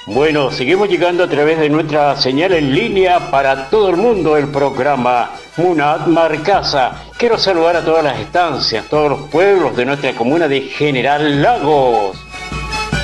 Bueno, seguimos llegando a través de nuestra señal en línea para todo el mundo, el programa Munat Marcasa. Quiero saludar a todas las estancias, todos los pueblos de nuestra comuna de General Lagos.